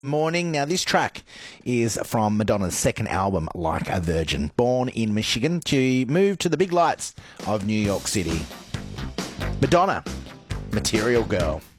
Morning. Now, this track is from Madonna's second album, Like a Virgin. Born in Michigan to move to the big lights of New York City. Madonna, Material Girl.